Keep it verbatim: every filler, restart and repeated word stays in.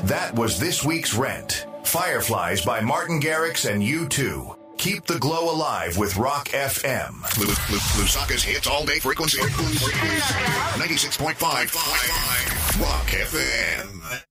That was this week's Rent. Fireflies by Martin Garrix and U two. Keep the glow alive with Rock F M. Lusaka's hits all day frequency. ninety-six point five Rock F M.